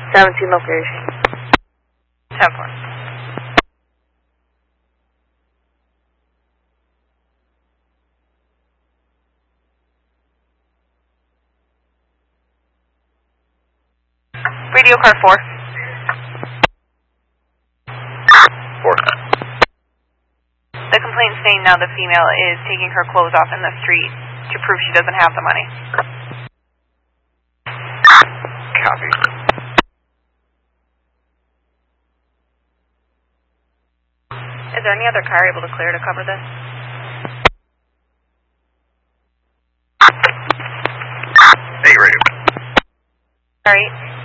17 location. 10-4. Radio car 4. 4. The complaint's saying now the female is taking her clothes off in the street to prove she doesn't have the money. Copy. Is there any other car able to clear to cover this? Hey, radio. Alright.